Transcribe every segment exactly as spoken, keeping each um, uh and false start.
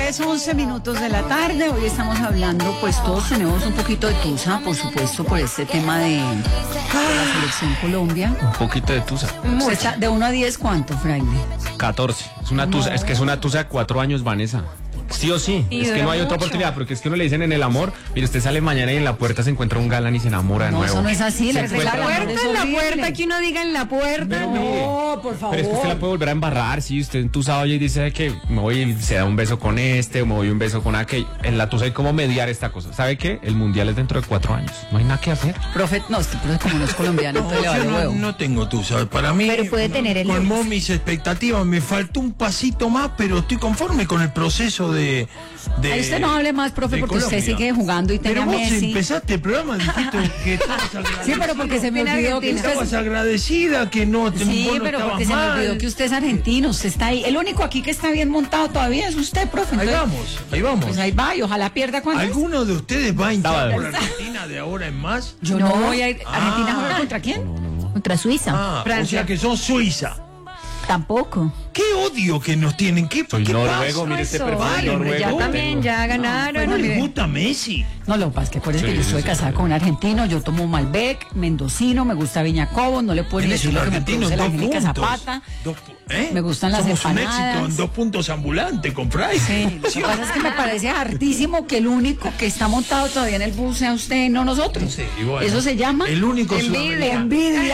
diez, once minutos de la tarde. Hoy estamos hablando, pues todos tenemos un poquito de tusa, por supuesto, por este tema de, de la selección Colombia. Un poquito de tusa. Usted está de uno a diez, ¿cuánto, Fraile? catorce. Es una tusa, No. es que es una tusa de cuatro años, Vanessa. Sí o sí, Y es que dura no hay otra mucho. oportunidad, porque es que uno le dicen en el amor, mire, usted sale mañana y en la puerta se encuentra un galán y se enamora de No, nuevo. eso no es así. Se La encuentra- La Claro, puerta es en la horrible. puerta, que uno diga en la puerta. No, por favor. Pero es que usted la puede volver a embarrar, si usted en tusa oye y dice que me voy y se da un beso con este, o me voy un beso con aquel. En la tusa hay como mediar esta cosa. ¿Sabe qué? El mundial es dentro de cuatro años. No hay nada que hacer. Profe, no, es que profe, como no es colombiano, entonces le yo vale no, huevo. no tengo tusa. Para mí, Pero puede tener el colmó lunes. mis expectativas. Me faltó un pasito más, pero estoy conforme con el proceso de. de Ahí usted no hable más, profe, de porque usted Colombia. sigue jugando y Pero tenga vos Messi. empezaste el programa, dijiste que estabas agradecida. Sí, pero porque se me En olvidó que Argentina. usted Estabas agradecida, que no te Sí, vos no pero estabas porque se me mal. olvidó que usted es argentino, usted está ahí. El único aquí que está bien montado todavía es usted, profe. Ahí Entonces, vamos, ahí vamos. Pues ahí va y ojalá pierda cuando. ¿Alguno de ustedes va a hinchar Sábado. por Argentina de ahora en más? Yo no, No. voy a ir. ¿Argentina Ah. juega contra quién? Contra Suiza. Ah, o Francia. sea que son Suiza. Tampoco. Qué odio que nos tienen. ¿Qué, Soy qué noruego, pasa? mire este Eso, perfil vale, hombre, noruego. ya no también, tengo. ya ganaron. ¿No les mire. gusta Messi? No, lo que pasa es que acuérdense Sí, que yo sí, estoy sí, casada sí. con un argentino, yo tomo Malbec, mendocino, me gusta Viña Cobos, no le puedo ni Eres decir un lo que me argentino produce en la dos Angélica puntos. Zapata. Dos pu- ¿eh? Me gustan las Somos un empanadas. éxito en dos puntos ambulantes con Fray. Sí, lo que pasa es que me parece hartísimo que el único que está montado todavía en el bus sea usted y no nosotros. Sí, y bueno, Eso se llama el único envidia. sudamericano. envidia.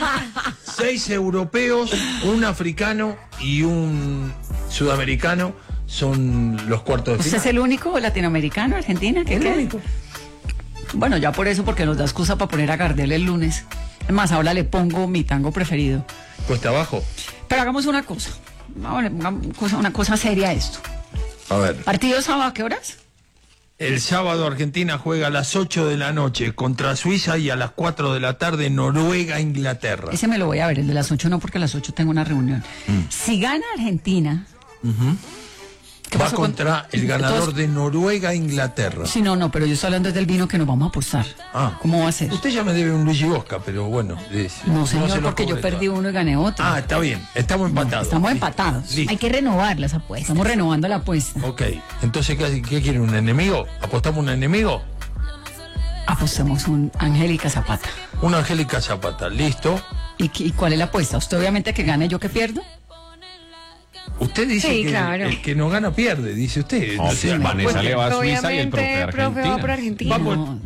Seis europeos, un africano y un sudamericano son los cuartos de ¿Usted final. es el único latinoamericano, Argentina? ¿Qué El qué? único. Bueno, ya por eso, porque nos da excusa para poner a Gardel el lunes. Es más, ahora le pongo mi tango preferido. Cuesta abajo. Pero hagamos una cosa. Vamos, le pongamos cosa- una cosa seria a esto. A ver. ¿Partido sábado a qué horas? El sábado Argentina juega a las ocho de la noche contra Suiza y a las cuatro de la tarde Noruega, Inglaterra. Ese me lo voy a ver, el de las ocho no, porque a las ocho tengo una reunión. Si gana Argentina... ¿qué Va pasó con- contra el ganador Entonces- de Noruega, Inglaterra. Sí, no, no, pero yo estoy hablando del vino que nos vamos a apostar. Ah. ¿Cómo va a ser? Usted ya me debe un Luigi Bosca, pero bueno. es- No, señor, se lo porque yo cobre perdí todo. uno y gané otro. Ah, está bien. Estamos empatados. Estamos Listo. empatados. Listo. Hay que renovar las apuestas. Estamos renovando la apuesta. Ok. Entonces, ¿qué, qué quiere? ¿Un enemigo? ¿Apostamos un enemigo? Apostamos un Angélica Zapata. Una Angélica Zapata. Listo. ¿Y, qué- y cuál es la apuesta? ¿Usted obviamente que gane, yo que pierdo? Usted dice Sí, que claro. el que no gana pierde, dice usted. No, O sea, Vanessa Porque le va a Suiza y el profe a obviamente, profe va por Argentina. Argentina. Vamos. No,